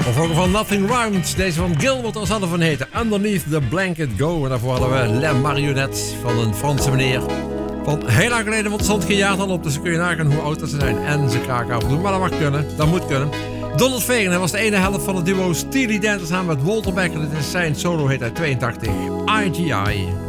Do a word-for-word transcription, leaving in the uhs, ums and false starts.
Vervolgens van Nothing Rhymes. Deze van Gilbert O'Sullivan heette Underneath the Blanket Go. En daarvoor hadden we Les Marionettes van een Franse meneer. Van heel lang geleden, want er stond geen jaartal op. Dus kun je nagaan hoe oud dat ze zijn. En ze kraken af en toe. Maar dat mag kunnen. Dat moet kunnen. Donald Fagen, hij was de ene helft van het duo Steely Dan samen met Walter Becker. Dit is zijn solo, heet hij tweeëntachtig. I G I.